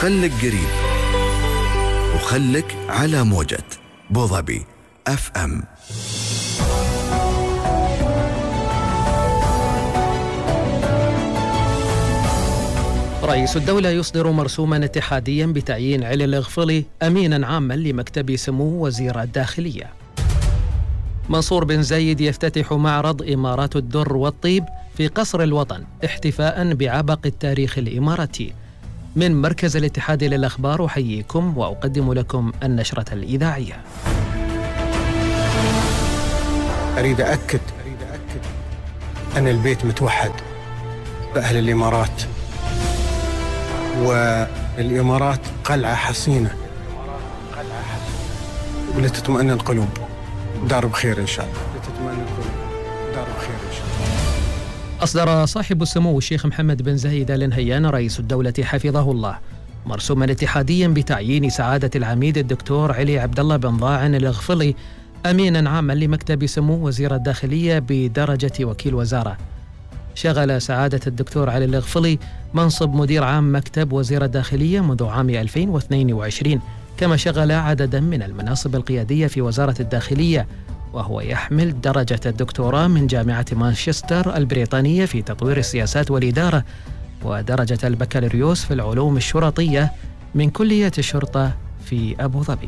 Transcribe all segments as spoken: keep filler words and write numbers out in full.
خلك قريب وخلك على موجة بوظبي اف ام. رئيس الدولة يصدر مرسوما اتحاديا بتعيين علي الغفلي أمينا عاما لمكتب سمو وزير الداخلية. منصور بن زايد يفتتح معرض إمارات الدر والطيب في قصر الوطن احتفاء بعبق التاريخ الإماراتي. من مركز الاتحاد للأخبار أحييكم وأقدم لكم النشرة الإذاعية. أريد أكد أن البيت متوحد بأهل الإمارات، والإمارات قلعة حصينة ولتطمئن القلوب، دار بخير إن شاء الله. لتطمئن القلوب، دار بخير إن شاء الله. أصدر صاحب السمو الشيخ محمد بن زايد آل نهيان رئيس الدولة حفظه الله مرسوما اتحاديا بتعيين سعادة العميد الدكتور علي عبد الله بن ضاعن الغفلي أمينا عاما لمكتب سمو وزير الداخلية بدرجة وكيل وزارة. شغل سعادة الدكتور علي الغفلي منصب مدير عام مكتب وزير الداخلية منذ عام ألفين واثنين وعشرين، كما شغل عددا من المناصب القيادية في وزارة الداخلية، وهو يحمل درجة الدكتوراه من جامعة مانشستر البريطانية في تطوير السياسات والإدارة، ودرجة البكالوريوس في العلوم الشرطية من كلية الشرطة في أبو ظبي.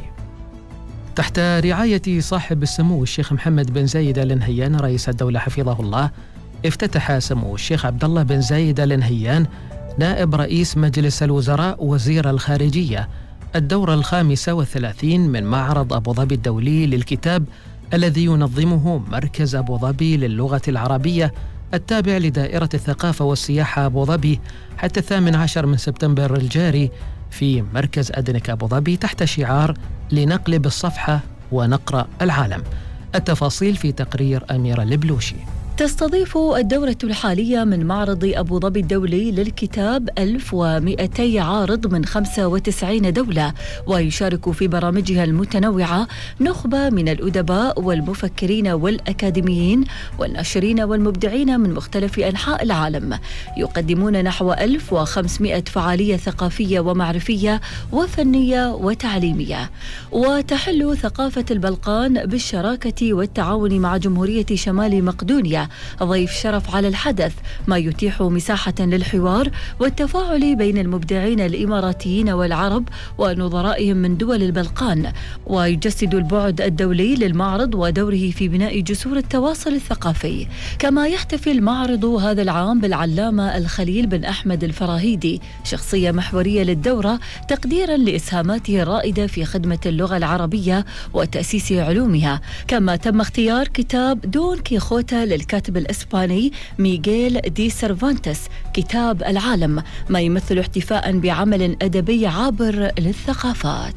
تحت رعاية صاحب السمو الشيخ محمد بن زايد آل نهيان رئيس الدولة حفظه الله، افتتح سمو الشيخ عبد الله بن زايد آل نهيان نائب رئيس مجلس الوزراء وزير الخارجية الدورة الخامسة والثلاثين من معرض أبو ظبي الدولي للكتاب الذي ينظمه مركز أبو ظبي للغة العربية التابع لدائرة الثقافة والسياحة أبو ظبي حتى الثامن عشر من سبتمبر الجاري في مركز أدنك أبو ظبي تحت شعار لنقلب الصفحة ونقرأ العالم. التفاصيل في تقرير أميرة البلوشي. تستضيف الدورة الحالية من معرض أبو ظبي الدولي للكتاب ألف ومئتي عارض من خمسة وتسعين دولة، ويشارك في برامجها المتنوعة نخبة من الأدباء والمفكرين والأكاديميين والناشرين والمبدعين من مختلف أنحاء العالم، يقدمون نحو ألف وخمسمئة فعالية ثقافية ومعرفية وفنية وتعليمية. وتحل ثقافة البلقان بالشراكة والتعاون مع جمهورية شمال مقدونيا ضيف شرف على الحدث، ما يتيح مساحة للحوار والتفاعل بين المبدعين الإماراتيين والعرب ونظرائهم من دول البلقان، ويجسد البعد الدولي للمعرض ودوره في بناء جسور التواصل الثقافي. كما يحتفل معرض هذا العام بالعلامة الخليل بن أحمد الفراهيدي، شخصية محورية للدورة تقديرا لإسهاماته الرائدة في خدمة اللغة العربية وتأسيس علومها. كما تم اختيار كتاب دون كيخوتا للكاتب الإسباني ميغيل دي سيرفانتس كتاب العالم، ما يمثل احتفاء بعمل أدبي عابر للثقافات.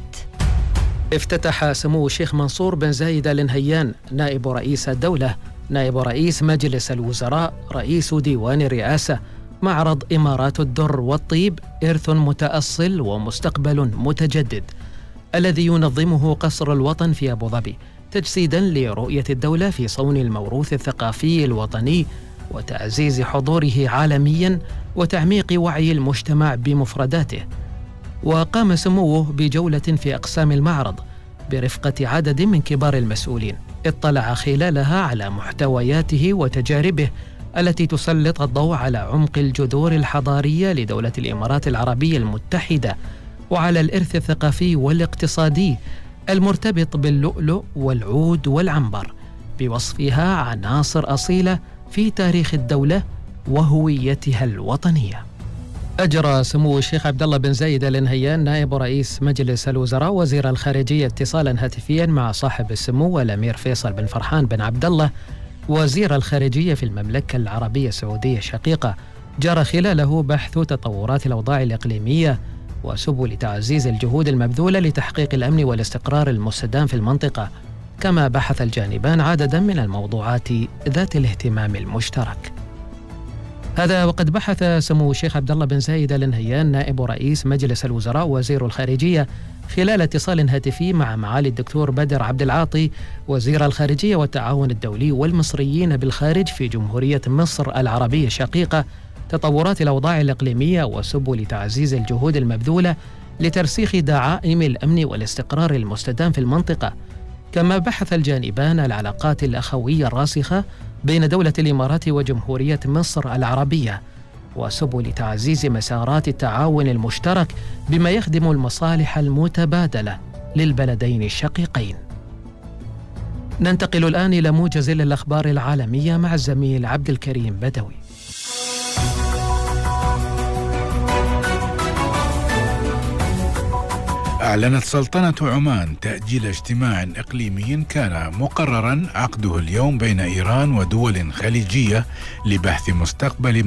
افتتح سمو الشيخ منصور بن زايد آل نهيان نائب رئيس الدولة نائب رئيس مجلس الوزراء رئيس ديوان الرئاسة معرض إمارات الدر والطيب إرث متأصل ومستقبل متجدد، الذي ينظمه قصر الوطن في أبو ظبي تجسيدا لرؤية الدولة في صون الموروث الثقافي الوطني وتعزيز حضوره عالميا وتعميق وعي المجتمع بمفرداته. وقام سموه بجولة في أقسام المعرض برفقة عدد من كبار المسؤولين، اطلع خلالها على محتوياته وتجاربه التي تسلط الضوء على عمق الجذور الحضارية لدولة الإمارات العربية المتحدة، وعلى الإرث الثقافي والاقتصادي المرتبط باللؤلؤ والعود والعنبر، بوصفها عناصر أصيلة في تاريخ الدولة وهويتها الوطنية. أجرى سمو الشيخ عبد الله بن زايد آل نهيان نائب رئيس مجلس الوزراء وزير الخارجية اتصالا هاتفيا مع صاحب السمو الأمير فيصل بن فرحان بن عبد الله وزير الخارجية في المملكة العربية السعودية الشقيقة، جرى خلاله بحث تطورات الأوضاع الإقليمية وسبل تعزيز الجهود المبذولة لتحقيق الأمن والاستقرار المستدام في المنطقة. كما بحث الجانبان عددا من الموضوعات ذات الاهتمام المشترك. هذا وقد بحث سمو الشيخ عبد الله بن زايد آل نهيان نائب رئيس مجلس الوزراء وزير الخارجية خلال اتصال هاتفي مع معالي الدكتور بدر عبد العاطي وزير الخارجية والتعاون الدولي والمصريين بالخارج في جمهورية مصر العربية الشقيقة تطورات الأوضاع الإقليمية وسبل تعزيز الجهود المبذولة لترسيخ دعائم الأمن والاستقرار المستدام في المنطقة. كما بحث الجانبان العلاقات الأخوية الراسخة بين دولة الإمارات وجمهورية مصر العربية وسبل تعزيز مسارات التعاون المشترك بما يخدم المصالح المتبادلة للبلدين الشقيقين. ننتقل الآن إلى موجز الأخبار العالمية مع الزميل عبد الكريم بدوي. أعلنت سلطنة عمان تأجيل اجتماع إقليمي كان مقررا عقده اليوم بين إيران ودول خليجية لبحث مستقبل